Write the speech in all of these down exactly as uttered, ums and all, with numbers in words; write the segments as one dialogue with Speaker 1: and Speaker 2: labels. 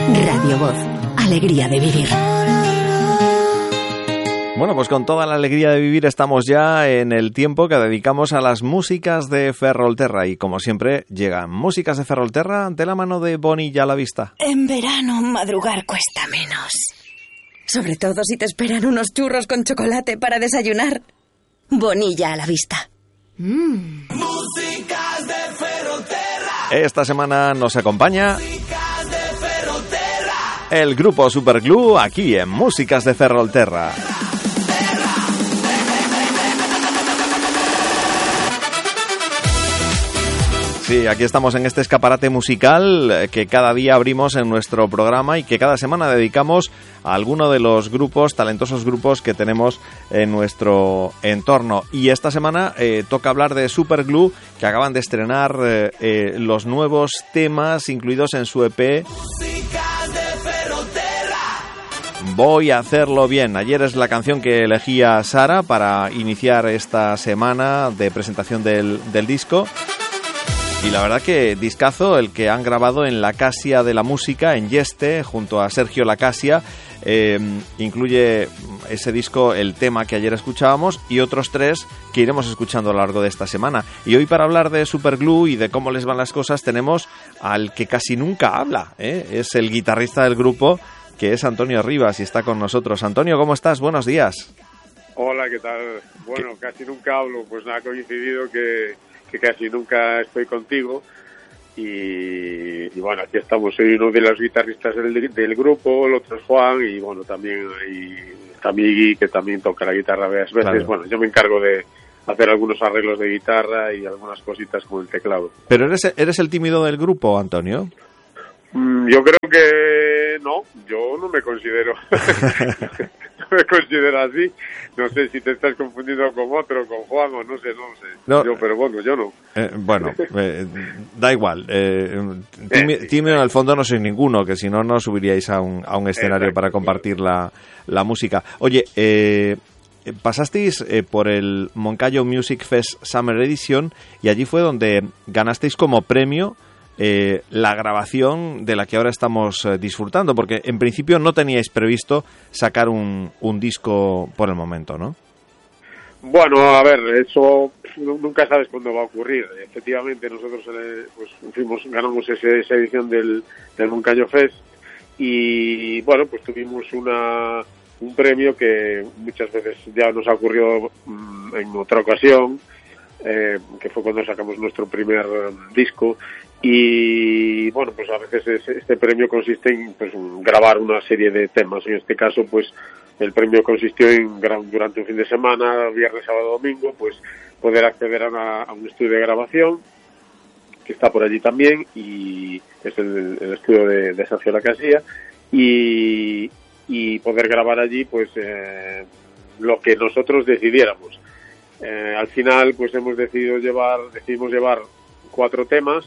Speaker 1: Radio Voz, alegría de vivir.
Speaker 2: Bueno, pues con toda la alegría de vivir estamos ya en el tiempo que dedicamos a las músicas de Ferrolterra y como siempre llegan músicas de Ferrolterra de la mano de Bonilla a la vista.
Speaker 1: En verano madrugar cuesta menos. Sobre todo si te esperan unos churros con chocolate para desayunar. Bonilla a la vista. Mm.
Speaker 3: Músicas de Ferrolterra.
Speaker 2: Esta semana nos acompaña
Speaker 3: Músicas de Ferrolterra.
Speaker 2: el grupo Superglue aquí en Músicas de Ferrolterra. Sí, aquí estamos en este escaparate musical que cada día abrimos en nuestro programa y que cada semana dedicamos a alguno de los grupos, talentosos grupos que tenemos en nuestro entorno. Y esta semana eh, toca hablar de Superglue, que acaban de estrenar eh, eh, los nuevos temas incluidos en su E P. Voy a hacerlo bien. Ayer es la canción que elegía Sara para iniciar esta semana de presentación del, del disco. Y la verdad que discazo el que han grabado en La Casia de la Música, en Yeste, junto a Sergio La Casia. Eh, incluye ese disco el tema que ayer escuchábamos y otros tres que iremos escuchando a lo largo de esta semana. Y hoy para hablar de Superglue y de cómo les van las cosas tenemos al que casi nunca habla, ¿eh? Es el guitarrista del grupo, que es Antonio Rivas y está con nosotros. Antonio, ¿cómo estás? Buenos días.
Speaker 4: Hola, ¿qué tal? Bueno, ¿Qué? Casi nunca hablo, pues nada, ha coincidido que... que casi nunca estoy contigo y, y bueno, aquí estamos, soy uno de los guitarristas del, del grupo, el otro es Juan y bueno, también y está Migui, que también toca la guitarra varias veces. Claro. Bueno, yo me encargo de hacer algunos arreglos de guitarra y algunas cositas con el teclado.
Speaker 2: ¿Pero eres, eres el tímido del grupo, Antonio?
Speaker 4: Mm, yo creo que no, yo no me considero no me considero así. No sé si te estás confundiendo con otro, con Juan o no sé, no sé. No, yo, pero bueno, yo no.
Speaker 2: Eh, bueno, eh, da igual. Eh, tímido, tímido en el fondo no soy ninguno, que si no, no subiríais a un, a un escenario Exacto, para compartir la, la música. Oye, eh, pasasteis eh, por el Moncayo Music Fest Summer Edition y allí fue donde ganasteis como premio Eh, la grabación de la que ahora estamos eh, disfrutando, porque en principio no teníais previsto sacar un, un disco por el momento, ¿no?
Speaker 4: Bueno, a ver, eso nunca sabes cuándo va a ocurrir. Efectivamente, nosotros eh, pues fuimos, ganamos ese, esa edición del, del Moncayo Fest y bueno, pues tuvimos una un premio que muchas veces ya nos ha ocurrido mmm, en otra ocasión, eh, que fue cuando sacamos nuestro primer um, disco. Y bueno, pues a veces este premio consiste en pues, grabar una serie de temas. En este caso, pues el premio consistió en durante un fin de semana, viernes, sábado, domingo, pues poder acceder a, una, a un estudio de grabación que está por allí también y es el, el estudio de, de Sergio La Casia y, y poder grabar allí pues eh, lo que nosotros decidiéramos. Eh, al final, pues hemos decidido llevar, decidimos llevar cuatro temas.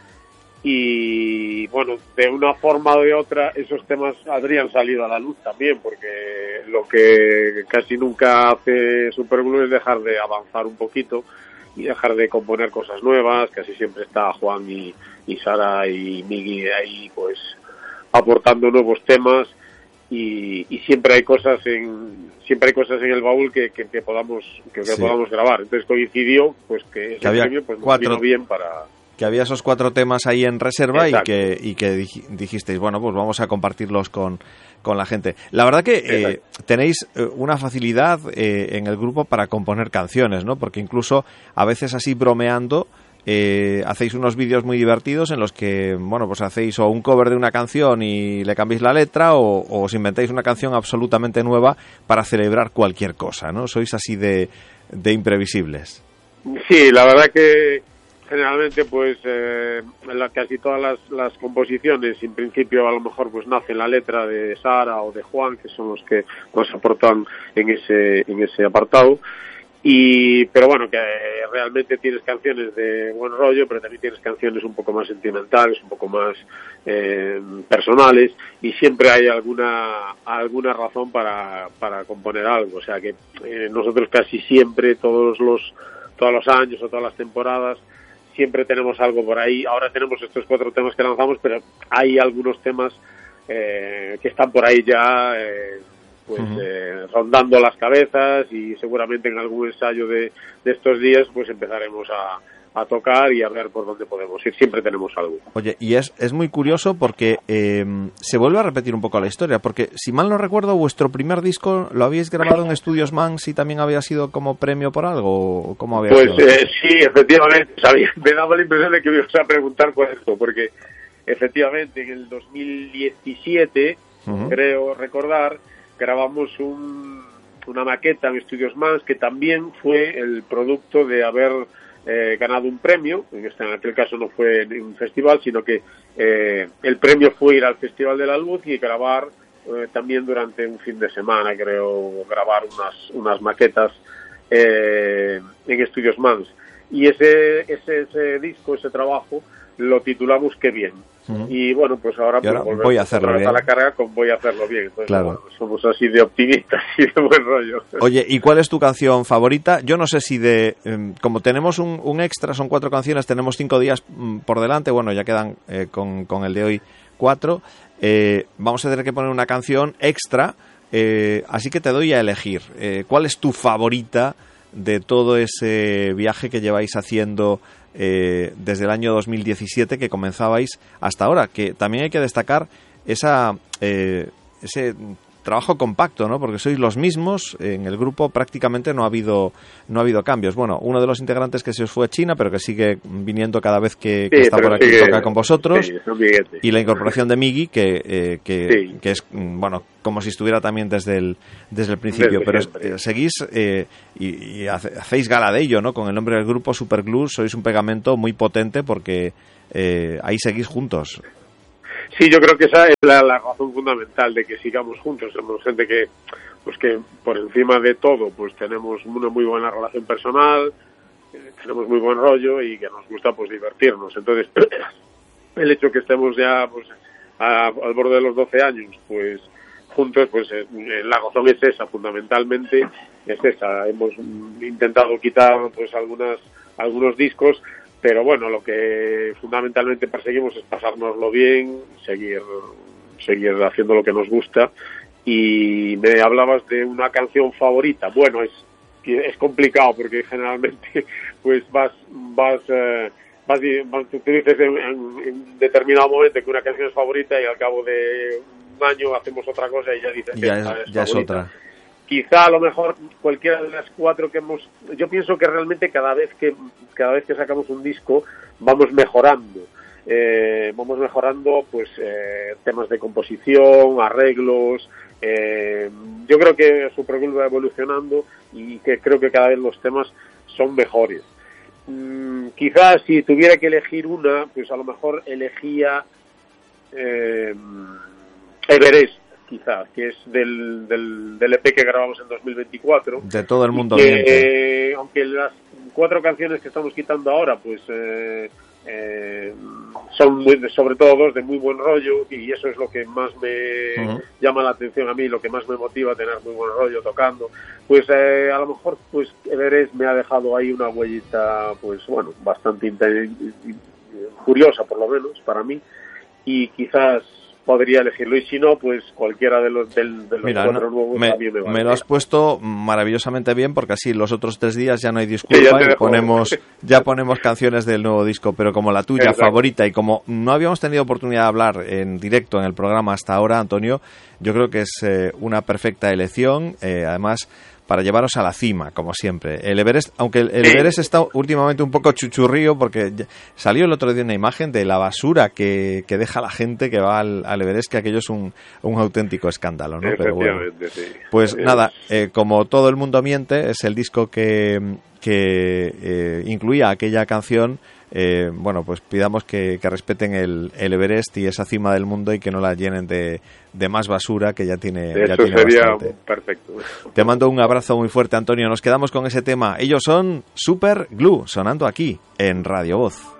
Speaker 4: Y bueno, de una forma o de otra esos temas habrían salido a la luz también, porque lo que casi nunca hace Superglue es dejar de avanzar un poquito y dejar de componer cosas nuevas. Casi siempre está Juan y, y Sara y Migui ahí pues aportando nuevos temas y, y siempre hay cosas en siempre hay cosas en el baúl que, que, que podamos que, que sí. podamos grabar. Entonces coincidió pues que ese
Speaker 2: que
Speaker 4: premio pues nos vino bien para
Speaker 2: que había esos cuatro temas ahí en reserva. Exacto. y que y que dijisteis, bueno, pues vamos a compartirlos con, con la gente. La verdad que eh, tenéis una facilidad eh, en el grupo para componer canciones, ¿no? Porque incluso a veces así bromeando eh, hacéis unos vídeos muy divertidos en los que, bueno, pues hacéis o un cover de una canción y le cambiáis la letra o, o os inventáis una canción absolutamente nueva para celebrar cualquier cosa, ¿no? Sois así de, de imprevisibles.
Speaker 4: Sí, la verdad que generalmente pues eh, la, casi todas las, las composiciones en principio a lo mejor pues nace la letra de Sara o de Juan, que son los que nos aportan en ese en ese apartado, y pero bueno, que realmente tienes canciones de buen rollo, pero también tienes canciones un poco más sentimentales, un poco más eh, personales, y siempre hay alguna alguna razón para para componer algo. O sea que eh, nosotros casi siempre todos los todos los años o todas las temporadas siempre tenemos algo por ahí. Ahora tenemos estos cuatro temas que lanzamos, pero hay algunos temas eh, que están por ahí ya eh, pues uh-huh. eh, rondando las cabezas, y seguramente en algún ensayo de, de estos días pues empezaremos a a tocar y a ver por dónde podemos ir. Siempre tenemos algo.
Speaker 2: Oye, y es, es muy curioso porque eh, se vuelve a repetir un poco la historia, porque si mal no recuerdo, vuestro primer disco lo habíais grabado en Estudios Manx y también había sido como premio por algo, ¿o cómo había
Speaker 4: pues,
Speaker 2: sido?
Speaker 4: Pues eh, sí, efectivamente, sabía, me daba la impresión de que me ibas a preguntar por esto, porque efectivamente en el dos mil diecisiete, uh-huh. creo recordar, grabamos un, una maqueta en Estudios Manx que también fue el producto de haber Eh, ganado un premio. En, este, en aquel caso no fue en un festival, sino que eh, el premio fue ir al Festival de la Luz y grabar eh, también durante un fin de semana, creo, grabar unas unas maquetas eh, en Estudios Manx. Y ese, ese ese disco, ese trabajo, lo titulamos Qué bien. Uh-huh. Y bueno, pues ahora, pues,
Speaker 2: ahora voy a hacerlo bien.
Speaker 4: A la carga con Voy a hacerlo bien. Entonces,
Speaker 2: claro.
Speaker 4: Bueno, somos así de optimistas y de buen rollo.
Speaker 2: Oye, ¿y cuál es tu canción favorita? Yo no sé si de... Eh, como tenemos un, un extra, son cuatro canciones, tenemos cinco días mm, por delante, bueno, ya quedan eh, con, con el de hoy cuatro, eh, vamos a tener que poner una canción extra, eh, así que te doy a elegir. Eh, ¿Cuál es tu favorita de todo ese viaje que lleváis haciendo Eh, desde el año dos mil diecisiete, que comenzabais hasta ahora? Que también hay que destacar esa eh, ese trabajo compacto, ¿no? Porque sois los mismos en el grupo, prácticamente no ha habido no ha habido cambios. Bueno, uno de los integrantes que se os fue a China, pero que sigue viniendo cada vez que, que sí, está por aquí y toca con vosotros,
Speaker 4: sí,
Speaker 2: y la incorporación de Miggy, que eh, que,
Speaker 4: sí.
Speaker 2: que es, bueno, como si estuviera también desde el desde el principio, desde pero es, seguís eh, y, y hacéis gala de ello, ¿no? Con el nombre del grupo Superglue, sois un pegamento muy potente porque eh, ahí seguís juntos.
Speaker 4: Sí, yo creo que esa es la, la razón fundamental de que sigamos juntos. Somos gente que, pues que por encima de todo, pues tenemos una muy buena relación personal, eh, tenemos muy buen rollo y que nos gusta pues divertirnos. Entonces, el hecho que estemos ya pues a, al borde de los doce años, pues juntos, pues eh, la razón es esa, fundamentalmente es esa. Hemos intentado quitar pues algunas algunos discos, pero bueno, lo que fundamentalmente perseguimos es pasárnoslo bien, seguir seguir haciendo lo que nos gusta. Y me hablabas de una canción favorita. Bueno, es es complicado porque generalmente pues vas vas eh, vas, vas tú dices en, en, en determinado momento que una canción es favorita y al cabo de un año hacemos otra cosa y ya dices
Speaker 2: que
Speaker 4: ya,
Speaker 2: es,
Speaker 4: es,
Speaker 2: ya es otra.
Speaker 4: Quizá a lo mejor cualquiera de las cuatro que hemos... Yo pienso que realmente cada vez que cada vez que sacamos un disco vamos mejorando. Eh, vamos mejorando pues eh, temas de composición, arreglos. Eh, yo creo que Superglue va evolucionando y que creo que cada vez los temas son mejores. Mm, quizás si tuviera que elegir una, pues a lo mejor elegía eh, Everest, quizás, que es del, del, del E P que grabamos en dos mil veinticuatro.
Speaker 2: De todo el mundo.
Speaker 4: Que, eh, aunque las cuatro canciones que estamos quitando ahora, pues eh, eh, son muy, sobre todo dos de muy buen rollo, y eso es lo que más me uh-huh. llama la atención a mí, lo que más me motiva a tener muy buen rollo tocando. Pues eh, a lo mejor pues Everest me ha dejado ahí una huellita, pues bueno, bastante inter- curiosa por lo menos para mí, y quizás podría elegirlo, y si no, pues cualquiera de los, del, de los
Speaker 2: Mira,
Speaker 4: cuatro
Speaker 2: no,
Speaker 4: nuevos
Speaker 2: me,
Speaker 4: también me vale.
Speaker 2: Me lo has puesto maravillosamente bien, porque así los otros tres días ya no hay disculpa, sí, y ponemos, ya ponemos canciones del nuevo disco, pero como la tuya
Speaker 4: Exacto.
Speaker 2: favorita, y como no habíamos tenido oportunidad de hablar en directo en el programa hasta ahora, Antonio, yo creo que es eh, una perfecta elección, eh, además para llevaros a la cima, como siempre. El Everest, aunque el, el sí. Everest está últimamente un poco chuchurrío, porque salió el otro día una imagen de la basura que, que deja la gente que va al, al Everest, que aquello es un, un auténtico escándalo, ¿no? Pero bueno,
Speaker 4: sí.
Speaker 2: pues
Speaker 4: sí.
Speaker 2: nada, eh, como Todo el mundo miente, es el disco que, que eh, incluía aquella canción. Eh, bueno, pues pidamos que, que respeten el, el Everest y esa cima del mundo, y que no la llenen de, de más basura, que ya tiene,
Speaker 4: Eso
Speaker 2: ya tiene
Speaker 4: sería
Speaker 2: bastante.
Speaker 4: Perfecto.
Speaker 2: Te mando un abrazo muy fuerte, Antonio. Nos quedamos con ese tema. Ellos son Superglue, sonando aquí en Radio Voz.